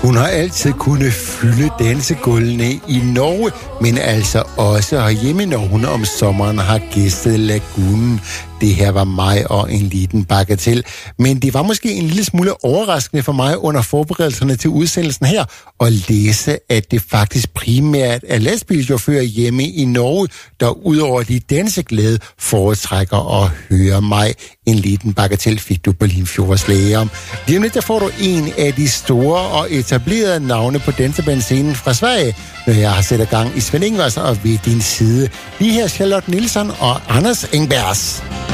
Hun har altid kunnet fylde dansegulvene i Norge, men altså også herhjemme, når hun om sommeren har gæstet Lagunen. Det her var mig og en liten bagatel. Men det var måske en lille smule overraskende for mig under forberedelserne til udsendelsen her at læse, at det faktisk primært er lastbilchauffører hjemme i Norge, der udover de danseglade foretrækker at høre mig. En liten bagatel fik du på Limfjords Læge om. Lige om lidt, der får du en af de store og etablerede navne på dansebandsscenen fra Sverige, når jeg har sat gang i Svend Ingvars og ved din side. Lige her Charlotte Nilsson og Anders Engbergs.